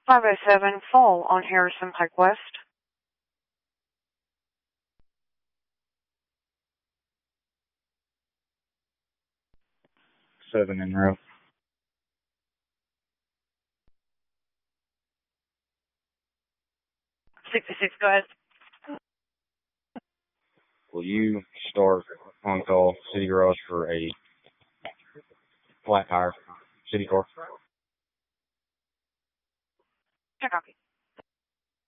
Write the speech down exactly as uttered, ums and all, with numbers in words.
five oh seven, fall on Harrison Pike West. Seven in row. sixty-six, go ahead. Will you start on call City Garage for a flat tire City car?